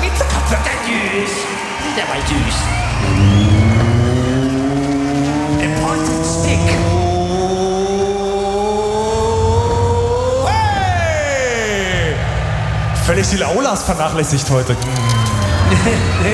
gibt's ein Kopf, der süß. Der war süß. A pointed stick. Hey! Völlig die Laulas vernachlässigt heute.